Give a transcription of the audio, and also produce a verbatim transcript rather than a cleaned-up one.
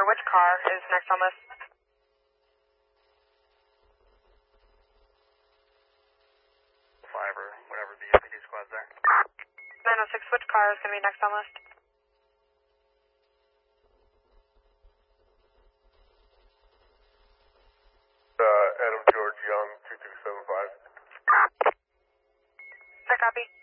which car is next on list? Five or whatever the M P D squad's there. nine oh six, which car is going to be next on list? Uh, Adam George Young, two two seven five. I copy.